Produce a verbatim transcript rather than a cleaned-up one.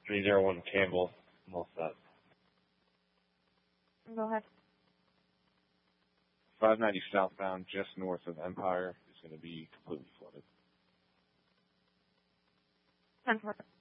three zero one Campbell. I'm all set. Go ahead. five ninety southbound, just north of Empire, is going to be completely flooded. ten four.